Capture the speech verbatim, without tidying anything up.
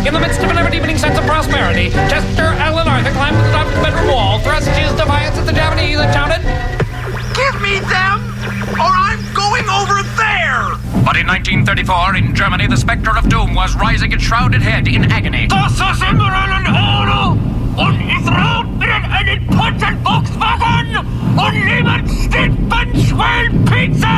In the midst of an ever-deepening sense of prosperity, Chester Alan Arthur climbed to the top of the bedroom wall, thrust his defiance at the Japanese, and shouted, "Give me them, or I'm going over there!" But in nineteen thirty-four, in Germany, the spectre of doom was rising its shrouded head in agony. Das ist immer ein Euro! Und ich raub mir einen Putz- und Volkswagen! Und niemand steht beim Schwellenpizza!